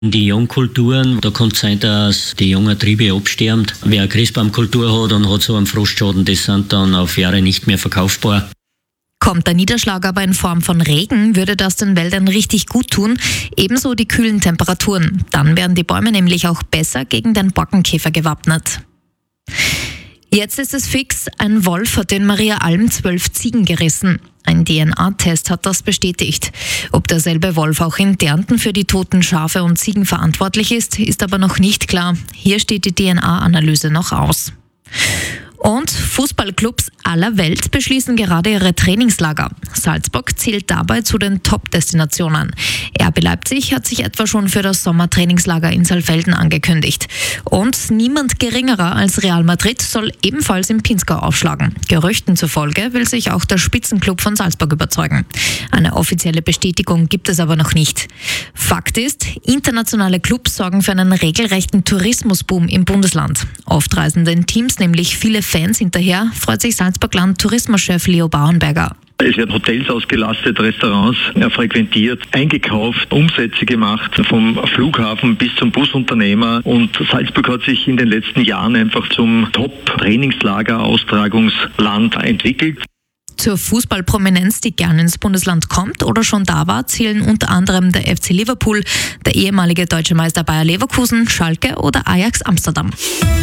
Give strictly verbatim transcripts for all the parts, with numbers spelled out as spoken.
Die Jungkulturen, da kann es sein, dass die jungen Triebe absterben. Wer eine Christbaumkultur hat und hat so einen Frostschaden, das sind dann auf Jahre nicht mehr verkaufbar. Kommt der Niederschlag aber in Form von Regen, würde das den Wäldern richtig gut tun. Ebenso die kühlen Temperaturen. Dann wären die Bäume nämlich auch besser gegen den Borkenkäfer gewappnet. Jetzt ist es fix, ein Wolf hat in Maria Alm zwölf Ziegen gerissen. Ein D N A-Test hat das bestätigt. Ob derselbe Wolf auch in Därnten für die toten Schafe und Ziegen verantwortlich ist, ist aber noch nicht klar. Hier steht die D N A-Analyse noch aus. Und Fußballclubs aller Welt beschließen gerade ihre Trainingslager. Salzburg zählt dabei zu den Top-Destinationen. R B Leipzig hat sich etwa schon für das Sommertrainingslager in Saalfelden angekündigt. Und niemand geringerer als Real Madrid soll ebenfalls im Pinzgau aufschlagen. Gerüchten zufolge will sich auch der Spitzenclub von Salzburg überzeugen. Eine offizielle Bestätigung gibt es aber noch nicht. Fakt ist, internationale Clubs sorgen für einen regelrechten Tourismusboom im Bundesland. Oft reisen den Teams nämlich viele Fans hinterher, freut sich Salzburg-Land-Tourismuschef Leo Bauernberger. Es werden Hotels ausgelastet, Restaurants frequentiert, eingekauft, Umsätze gemacht, vom Flughafen bis zum Busunternehmer. Und Salzburg hat sich in den letzten Jahren einfach zum Top-Trainingslager-Austragungsland entwickelt. Zur Fußballprominenz, die gerne ins Bundesland kommt oder schon da war, zählen unter anderem der F C Liverpool, der ehemalige deutsche Meister Bayer Leverkusen, Schalke oder Ajax Amsterdam.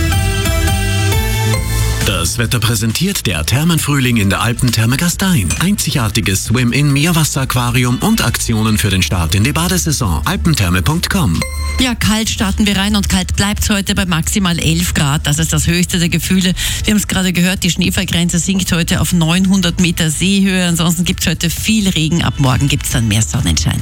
Das Wetter präsentiert der Thermenfrühling in der Alpentherme Gastein. Einzigartiges Swim-In-Meerwasseraquarium und Aktionen für den Start in die Badesaison. alpentherme punkt com. Ja, kalt starten wir rein und kalt bleibt es heute bei maximal elf Grad. Das ist das höchste der Gefühle. Wir haben es gerade gehört, die Schneefallgrenze sinkt heute auf neunhundert Meter Seehöhe. Ansonsten gibt es heute viel Regen. Ab morgen gibt es dann mehr Sonnenschein.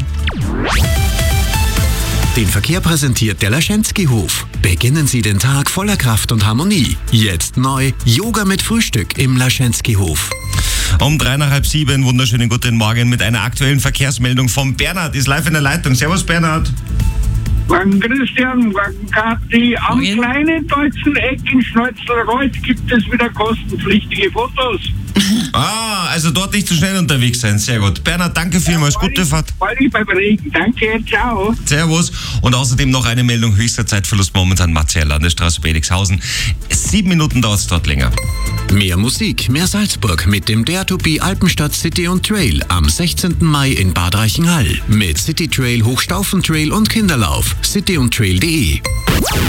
Den Verkehr präsentiert der Laschenski-Hof. Beginnen Sie den Tag voller Kraft und Harmonie. Jetzt neu Yoga mit Frühstück im Laschenski-Hof. Um drei nach halb sieben, wunderschönen guten Morgen mit einer aktuellen Verkehrsmeldung vom Bernhard. Ist live in der Leitung. Servus Bernhard. Morgen Christian, morgen Kathi. Am Morgen. kleinen deutschen Eck in Schneuzelreuth gibt es wieder kostenpflichtige Fotos. Ah, also dort nicht zu schnell unterwegs sein. Sehr gut. Bernhard, danke vielmals. Ja, Gute Fahrt. Vor allem beim Regen. Danke, ciao. Servus. Und außerdem noch eine Meldung. Höchster Zeitverlust momentan Marzial Landesstraße Bedixhausen. Sieben Minuten dauert es dort länger. Mehr Musik, mehr Salzburg mit dem Dare to Be Alpenstadt City und Trail am sechzehnten Mai in Bad Reichenhall. Mit City Trail, Hochstaufen Trail und Kinderlauf. city und trail punkt de